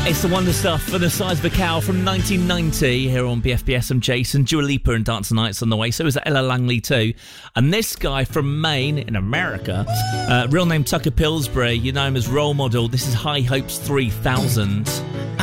It's the wonder stuff for the size of a cow from 1990 here on BFBS. I'm Jason. Dua Lipa and Dance the Night's on the way. So is Ella Langley too. And this guy from Maine in America, real name Tucker Pillsbury. You know him as Role Model. This is High Hopes 3000.